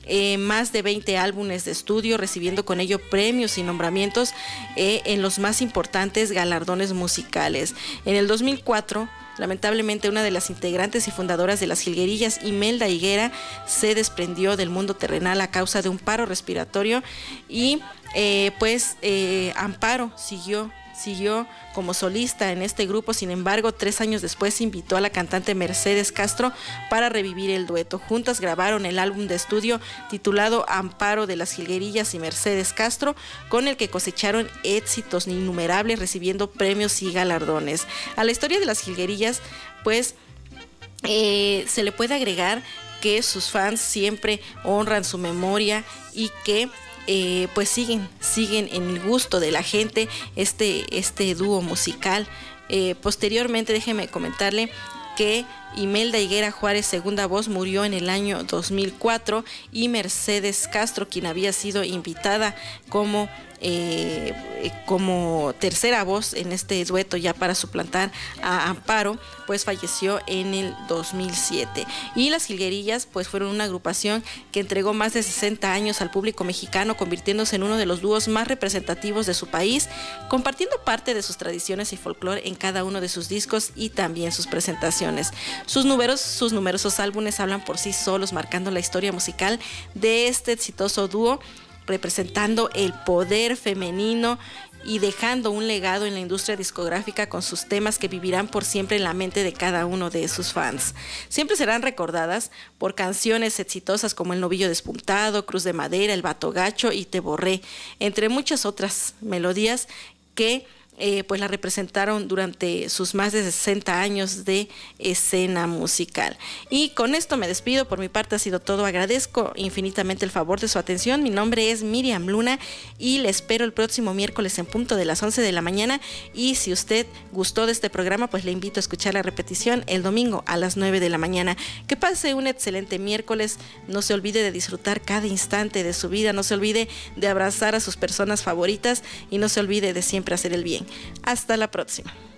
más de 20 álbumes de estudio, recibiendo con ello premios y nombramientos en los más importantes galardones musicales. En el 2004, lamentablemente, una de las integrantes y fundadoras de las Jilguerillas, Imelda Higuera, se desprendió del mundo terrenal a causa de un paro respiratorio y Amparo siguió como solista en este grupo. Sin embargo, 3 años después invitó a la cantante Mercedes Castro para revivir el dueto. Juntas grabaron el álbum de estudio titulado Amparo de las Jilguerillas y Mercedes Castro, con el que cosecharon éxitos innumerables, recibiendo premios y galardones. A la historia de las Jilguerillas, pues se le puede agregar que sus fans siempre honran su memoria y que pues siguen en el gusto de la gente este dúo musical. Posteriormente, déjeme comentarle que Imelda Higuera Juárez, segunda voz, murió en el año 2004, y Mercedes Castro, quien había sido invitada como tercera voz en este dueto ya para suplantar a Amparo, pues falleció en el 2007. Y las Jilguerillas pues fueron una agrupación que entregó más de 60 años al público mexicano, convirtiéndose en uno de los dúos más representativos de su país, compartiendo parte de sus tradiciones y folclore en cada uno de sus discos y también sus presentaciones. Sus numerosos álbumes hablan por sí solos, marcando la historia musical de este exitoso dúo, representando el poder femenino y dejando un legado en la industria discográfica con sus temas que vivirán por siempre en la mente de cada uno de sus fans. Siempre serán recordadas por canciones exitosas como El Novillo Despuntado, Cruz de Madera, El Vato Gacho y Te Borré, entre muchas otras melodías que pues la representaron durante sus más de 60 años de escena musical. Y con esto me despido. Por mi parte ha sido todo. Agradezco infinitamente el favor de su atención. Mi nombre es Miriam Luna y le espero el próximo miércoles en punto de las 11 de la mañana. Y si usted gustó de este programa, pues le invito a escuchar la repetición el domingo a las 9 de la mañana. Que pase un excelente miércoles. No se olvide de disfrutar cada instante de su vida. No se olvide de abrazar a sus personas favoritas y no se olvide de siempre hacer el bien. Hasta la próxima.